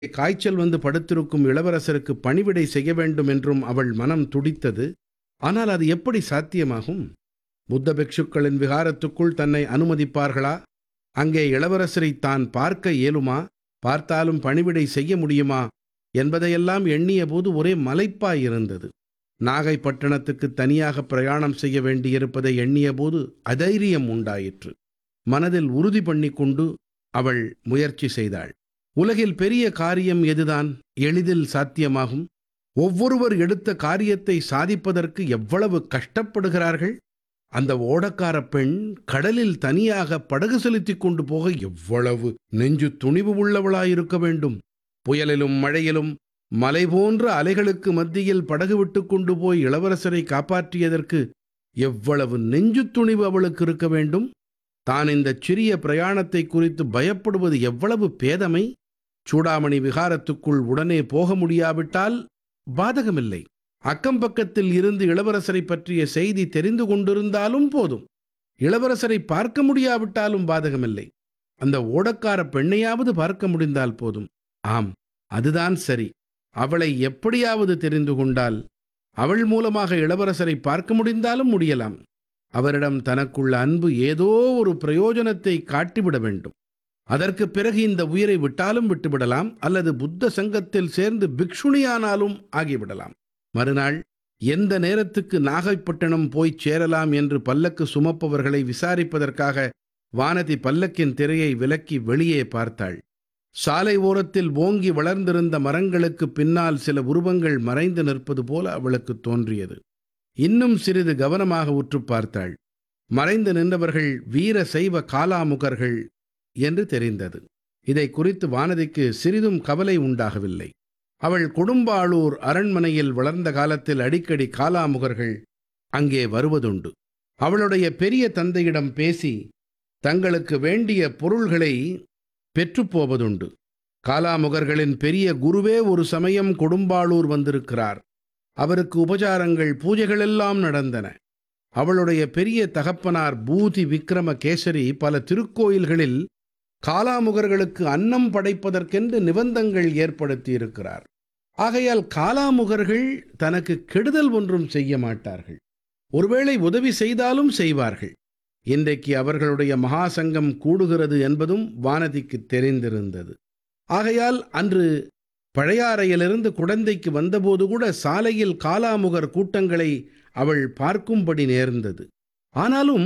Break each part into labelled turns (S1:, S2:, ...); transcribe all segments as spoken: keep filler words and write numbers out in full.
S1: காய்ச்சல் வந்து படுத்திருக்கும் இளவரசருக்கு பணிவிடை செய்ய வேண்டும் என்றும் அவள் மனம் துடித்தது. ஆனால் அது எப்படி சாத்தியமாகும்? புத்த பிக்ஷுக்களின் விஹாரத்துக்குள் தன்னை அனுமதிப்பார்களா? அங்கே இளவரசரை தான் பார்க்க இயலுமா? பார்த்தாலும் பணிவிடை செய்ய முடியுமா என்பதையெல்லாம் எண்ணியபோது ஒரே மலைப்பாயிருந்தது. நாகைப்பட்டினத்துக்கு தனியாக பிரயாணம் செய்ய வேண்டியிருப்பதை எண்ணியபோது அதைரியம் உண்டாயிற்று. மனதில் உறுதி பண்ணிக்கொண்டு அவள் முயற்சி செய்தாள். உலகில் பெரிய காரியம் எதுதான் எளிதில் சாத்தியமாகும்? ஒவ்வொருவர் எடுத்த காரியத்தை சாதிப்பதற்கு எவ்வளவு கஷ்டப்படுகிறார்கள்! அந்த ஓடக்கார பெண் கடலில் தனியாக படகு செலுத்திக் கொண்டு போக எவ்வளவு நெஞ்சு துணிவு உள்ளவளாயிருக்க வேண்டும்! புயலிலும் மழையிலும் மலை போன்ற அலைகளுக்கு மத்தியில் படகு விட்டு கொண்டு போய் இளவரசரை காப்பாற்றியதற்கு எவ்வளவு நெஞ்சு துணிவு அவளுக்கு இருக்க வேண்டும்! தான் இந்த சிறிய பிரயாணத்தை குறித்து பயப்படுவது எவ்வளவு பேதமை! சூடாமணி விஹாரத்துக்குள் உடனே போக முடியாவிட்டால் பாதகமில்லை. அக்கம்பக்கத்தில் இருந்து இளவரசரை பற்றிய செய்தி தெரிந்து கொண்டிருந்தாலும் போதும். இளவரசரை பார்க்க முடியாவிட்டாலும் பாதகமில்லை. அந்த ஓடக்கார பெண்ணையாவது பார்க்க முடிந்தால் போதும். ஆம், அதுதான் சரி. அவளை எப்படியாவது தெரிந்து கொண்டால் அவள் மூலமாக இளவரசரை பார்க்க முடிந்தாலும் முடியலாம். அவரிடம் தனக்குள்ள அன்பு ஏதோ ஒரு பிரயோஜனத்தை காட்டிவிட வேண்டும். அதற்கு பிறகு இந்த உயிரை விட்டாலும் விட்டுவிடலாம், அல்லது புத்த சங்கத்தில் சேர்ந்து பிக்ஷுணியானாலும் ஆகிவிடலாம். மறுநாள் எந்த நேரத்துக்கு நாகைப்பட்டினம் போய்ச் சேரலாம் என்று பல்லக்கு சுமப்பவர்களை விசாரிப்பதற்காக வானதி பல்லக்கின் திரையை விலக்கி வெளியே பார்த்தாள். சாலை ஓரத்தில் ஓங்கி வளர்ந்திருந்த மரங்களுக்கு பின்னால் சில உருவங்கள் மறைந்து நிற்பது போல அவளுக்கு தோன்றியது. இன்னும் சிறிது கவனமாக உற்று பார்த்தாள். மறைந்து நின்றவர்கள் வீர சைவ காலாமுகர்கள் என்று தெரிந்தது. இதை குறித்து வானதிக்கு சிறிதும் கவலை உண்டாகவில்லை. அவள் கொடும்பாளூர் அரண்மனையில் வளர்ந்த காலத்தில் அடிக்கடி காலாமுகர்கள் அங்கே வருவதுண்டு. அவளுடைய பெரிய தந்தையிடம் பேசி தங்களுக்கு வேண்டிய பொருள்களை பெற்றுப்போவதுண்டு. காலாமுகர்களின் பெரிய குருவே ஒரு சமயம் கொடும்பாளூர் வந்திருக்கிறார். அவருக்கு உபசாரங்கள் பூஜைகளெல்லாம் நடந்தன. அவளுடைய பெரிய தகப்பனார் பூதி விக்ரம கேசரி பல திருக்கோயில்களில் காலாமுகர்களுக்கு அன்னம் படைப்பதற்கென்று நிபந்தங்கள் ஏற்படுத்தியிருக்கிறார். ஆகையால் காலாமுகர்கள் தனக்கு கெடுதல் ஒன்றும் செய்ய மாட்டார்கள். ஒருவேளை உதவி செய்தாலும் செய்வார்கள். இன்றைக்கு அவர்களுடைய மகாசங்கம் கூடுகிறது என்பதும் வானதிக்கு தெரிந்திருந்தது. ஆகையால் அன்று பழையாறையிலிருந்து குடந்தைக்கு வந்தபோது கூட சாலையில் காலாமுகர் கூட்டங்களை அவள் பார்க்கும்படி நேர்ந்தது. ஆனாலும்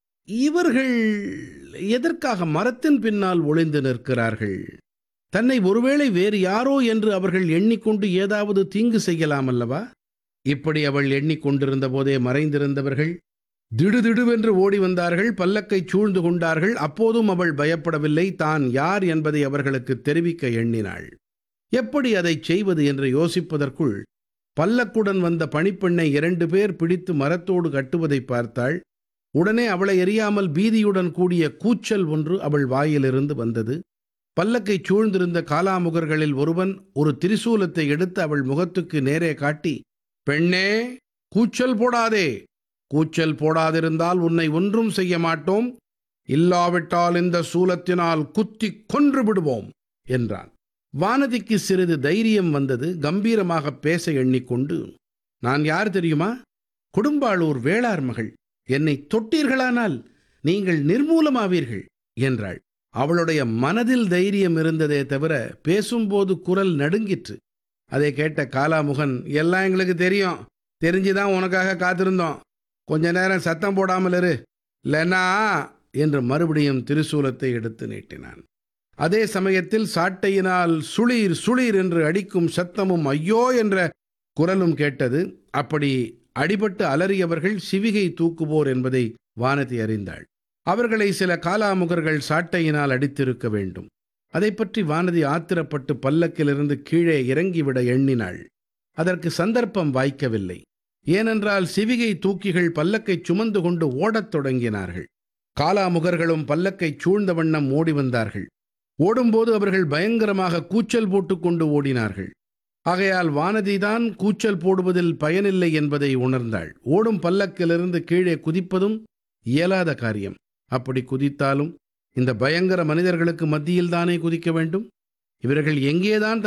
S1: இவர்கள் எதற்காக மரத்தின் பின்னால் ஒளிந்து நிற்கிறார்கள்? தன்னை ஒருவேளை வேறு யாரோ என்று அவர்கள் எண்ணிக்கொண்டு ஏதாவது தீங்கு செய்யலாம் அல்லவா? இப்படி அவள் எண்ணிக்கொண்டிருந்த போதே மறைந்திருந்தவர்கள் திடுதிடுவென்று ஓடி வந்தார்கள். பல்லக்கை சூழ்ந்து கொண்டார்கள். அப்போதும் அவள் பயப்படவில்லை. தான் யார் என்பதை அவர்களுக்கு தெரிவிக்க எண்ணினாள். எப்படி அதை செய்வது என்று யோசிப்பதற்குள் பல்லக்குடன் வந்த பணிப்பெண்ணை இரண்டு பேர் பிடித்து மரத்தோடு கட்டுவதை பார்த்தாள். உடனே அவளை எறியாமல் பீதியுடன் கூடிய கூச்சல் ஒன்று அவள் வாயிலிருந்து வந்தது. பல்லக்கை சூழ்ந்திருந்த காலாமுகர்களில் ஒருவன் ஒரு திரிசூலத்தை எடுத்து அவள் முகத்துக்கு நேரே காட்டி, பெண்ணே, கூச்சல் போடாதே. கூச்சல் போடாதிருந்தால் உன்னை ஒன்றும் செய்ய மாட்டோம். இல்லாவிட்டால் இந்த சூலத்தினால் குத்தி கொன்று விடுவோம் என்றான். வானதிக்கு சிறிது தைரியம் வந்தது. கம்பீரமாக பேச எண்ணிக்கொண்டு, நான் யார் தெரியுமா? கொடும்பாளூர் வேளார் மகள். என்னை தொட்டீர்களானால் நீங்கள் நிர்மூலமாவீர்கள் என்றாள். அவளுடைய மனதில் தைரியம் இருந்ததே தவிர பேசும்போது குரல் நடுங்கிற்று. அதை கேட்ட காலாமுகன், எல்லாம் எங்களுக்கு தெரியும், தெரிஞ்சுதான் உனக்காக காத்திருந்தோம். கொஞ்ச நேரம் சத்தம் போடாமல் இரு, இல்லைனா என்று மறுபடியும் திரிசூலத்தை எடுத்து நீட்டினான். அதே சமயத்தில் சாட்டையினால் சுளீர் சுளீர் என்று அடிக்கும் சத்தமும் ஐயோ என்ற குரலும் கேட்டது. அப்படி அடிபட்டு அலறியவர்கள் சிவிகை தூக்குவோர் என்பதை வானதி அறிந்தாள். அவர்களை சில காலாமுகர்கள் சாட்டையினால் அடித்திருக்க வேண்டும். அதை பற்றி வானதி ஆத்திரப்பட்டு பல்லக்கிலிருந்து கீழே இறங்கிவிட எண்ணினாள். அதற்கு சந்தர்ப்பம் வாய்க்கவில்லை. ஏனென்றால் சிவிகை தூக்கிகள் பல்லக்கை சுமந்து கொண்டு ஓடத் தொடங்கினார்கள். காலாமுகர்களும் பல்லக்கை சூழ்ந்த வண்ணம் ஓடி வந்தார்கள். ஓடும்போது அவர்கள் பயங்கரமாக கூச்சல் போட்டுக்கொண்டு ஓடினார்கள். ஆகையால் வானதிதான் கூச்சல் போடுவதில் பயனில்லை என்பதை உணர்ந்தாள். ஓடும் பல்லக்கிலிருந்து கீழே குதிப்பதும் இயலாத காரியம். அப்படி குதித்தாலும் இந்த பயங்கர மனிதர்களுக்கு மத்தியில் தானே குதிக்க வேண்டும். இவர்கள் எங்கேதான்